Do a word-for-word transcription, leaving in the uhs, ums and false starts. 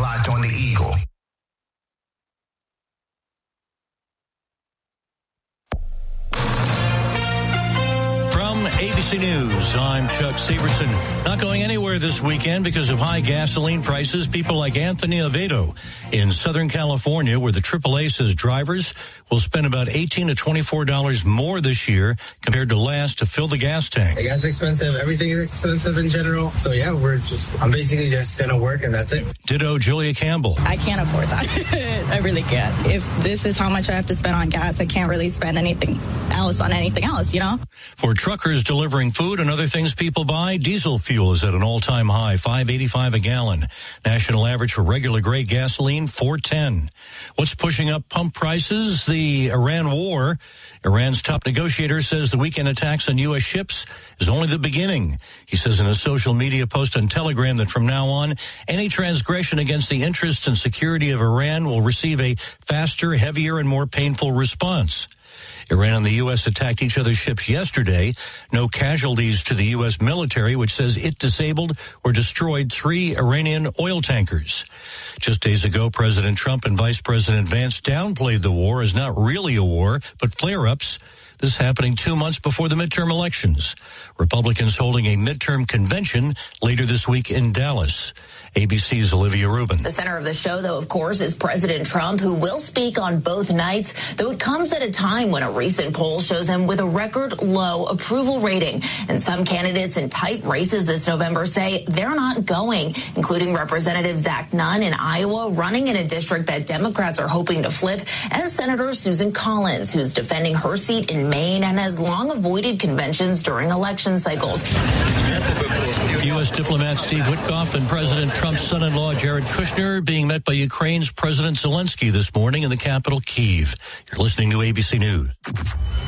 locked on the Eagle. A B C News, I'm Chuck Severson. Not going anywhere this weekend because of high gasoline prices. People like Anthony Avedo in Southern California, where the triple A says drivers will spend about eighteen to twenty-four dollars more this year compared to last to fill the gas tank. The gas is expensive. Everything is expensive in general. So, yeah, we're just, I'm basically just going to work and that's it. Ditto Julia Campbell. I can't afford that. I really can't. If this is how much I have to spend on gas, I can't really spend anything else on anything else, you know? For truckers delivering food and other things people buy, diesel fuel is at an all-time high, five eighty-five a gallon. National average for regular grade gasoline, four ten. What's pushing up pump prices? The Iran war. Iran's top negotiator says the weekend attacks on U S ships is only the beginning. He says in a social media post on Telegram that from now on, any transgression against the interests and security of Iran will receive a faster, heavier, and more painful response. Iran and the U S attacked each other's ships yesterday. No casualties to the U S military, which says it disabled or destroyed three Iranian oil tankers. Just days ago, President Trump and Vice President Vance downplayed the war as not really a war, but flare-ups. This happening two months before the midterm elections. Republicans holding a midterm convention later this week in Dallas. A B C's Olivia Rubin. The center of the show, though, of course, is President Trump, who will speak on both nights, though it comes at a time when a recent poll shows him with a record low approval rating. And some candidates in tight races this November say they're not going, including Representative Zach Nunn in Iowa, running in a district that Democrats are hoping to flip, and Senator Susan Collins, who's defending her seat in Maine and has long avoided conventions during election cycles. U S diplomat Steve Witkoff and President Trump's son-in-law Jared Kushner being met by Ukraine's President Zelensky this morning in the capital, Kyiv. You're listening to A B C News.